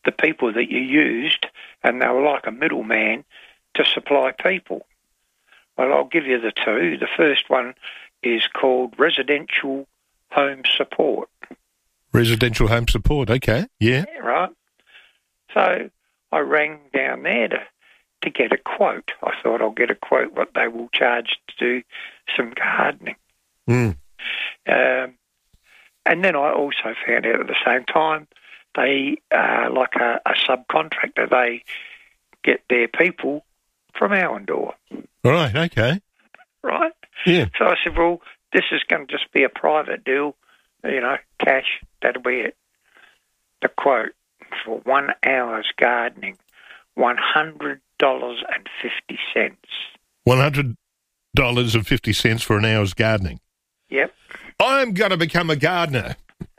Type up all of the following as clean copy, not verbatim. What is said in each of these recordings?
the people that you used, and they were like a middleman to supply people. Well, I'll give you the two. The first one is called Residential Home Support. Residential Home Support, okay, yeah. Right. So I rang down there to get a quote. I thought I'll get a quote what they will charge to do some gardening. Mm. And then I also found out at the same time they like a subcontractor. They get their people from Allendore. Right, okay. Right? Yeah. So I said, well, this is going to just be a private deal, cash, that'll be it. The quote for 1 hour's gardening, $100.50. $100.50 for an hour's gardening. Yep. I'm going to become a gardener.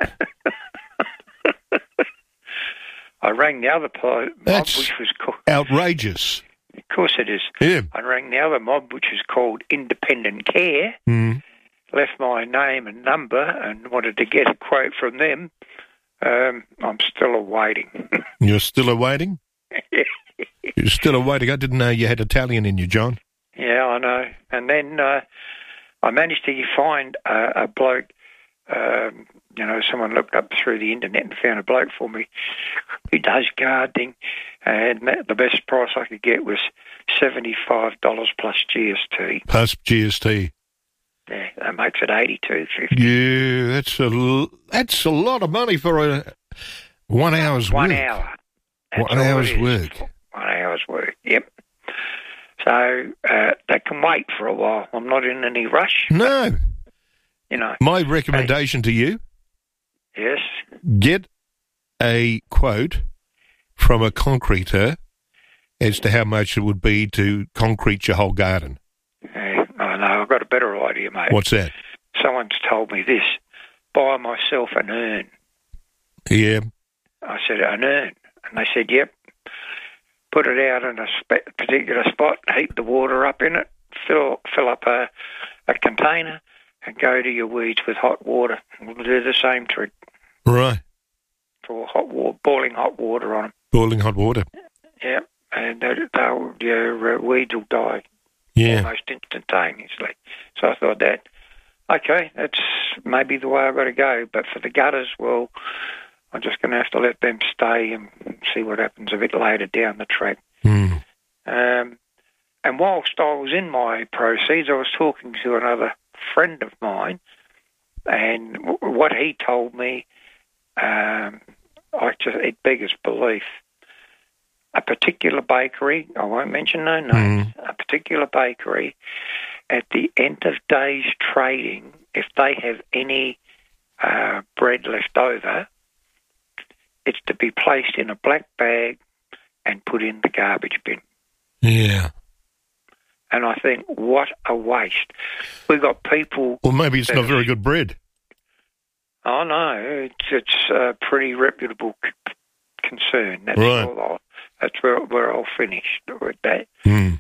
I rang the other mob, That's which was called... outrageous. Of course it is. Yeah. I rang the other mob, which is called Independent Care, left my name and number and wanted to get a quote from them. I'm still awaiting. You're still awaiting? You're still awaiting? I didn't know you had Italian in you, John. Yeah, I know. And then I managed to find a bloke, someone looked up through the internet and found a bloke for me who does gardening, and the best price I could get was $75 plus GST. Plus GST. Yeah, that makes it $82.50. Yeah, that's a lot of money for 1 hour's work. 1 hour. That's 1 hour's work. 1 hour's work, yep. So that can wait for a while. I'm not in any rush. No. But, my recommendation to you, yes, get a quote from a concreter as to how much it would be to concrete your whole garden. I know, I've got a better idea, mate. What's that? Someone's told me this. Buy myself an urn. Yeah. I said, an urn. And they said, yep. Put it out in a particular spot, heat the water up in it, fill up a container, and go to your weeds with hot water. We'll do the same trick. Right. For hot water, boiling hot water on them. Boiling hot water. Yep. And your weeds will die. Yeah. Almost instantaneously. So I thought okay, that's maybe the way I've got to go. But for the gutters, well, I'm just going to have to let them stay and see what happens a bit later down the track. Mm. And whilst I was in my proceeds, I was talking to another friend of mine, and what he told me, it beggars belief. A particular bakery, I won't mention no names, a particular bakery, at the end of day's trading, if they have any bread left over, it's to be placed in a black bag and put in the garbage bin. Yeah. And I think, what a waste. We've got people... Well, maybe it's not very good bread. Oh, no, it's a pretty reputable concern. That's right. That's where I'll finish with that. Mm.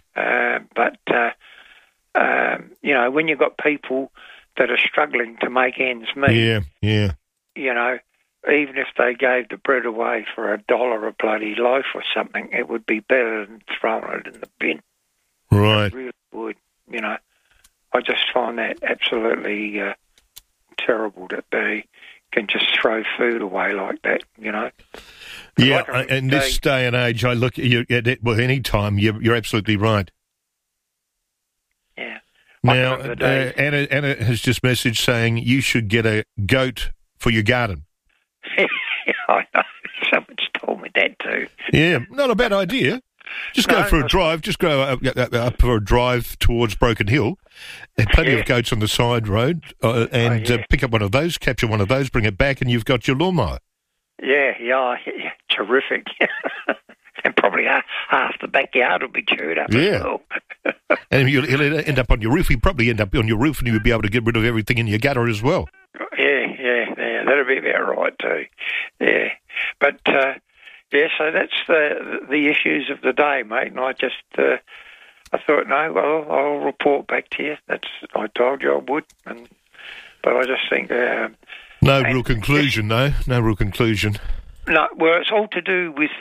When you've got people that are struggling to make ends meet, yeah. Even if they gave the bread away for $1 a bloody loaf or something, it would be better than throwing it in the bin. Right. It really would. I just find that absolutely terrible that they can just throw food away like that, Yeah, in this day and age, I look at it, well, any time, you're absolutely right. Yeah. Now, Anna has just messaged saying you should get a goat for your garden. I know. Someone's told me that too. Yeah, not a bad idea. Just go for a drive. Just go up for a drive towards Broken Hill. There are plenty of goats on the side road, pick up one of those, capture one of those, bring it back, and you've got your lawnmower. Yeah, terrific. And probably half the backyard will be chewed up as well. And he'll end up on your roof. He'll probably end up on your roof, and you'll be able to get rid of everything in your gutter as well. Yeah, that'll be about right too. Yeah, but so that's the issues of the day, mate. And I just I thought, no, well, I'll report back to you. I told you I would, but I just think no real conclusion, though. No real conclusion. No, well, it's all to do with